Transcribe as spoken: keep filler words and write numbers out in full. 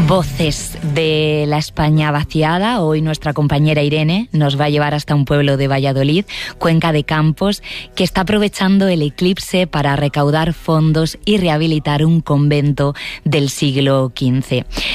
Voces de la España vaciada. Hoy nuestra compañera Irene nos va a llevar hasta un pueblo de Valladolid, Cuenca de Campos, que está aprovechando el eclipse para recaudar fondos y rehabilitar un convento del siglo quince.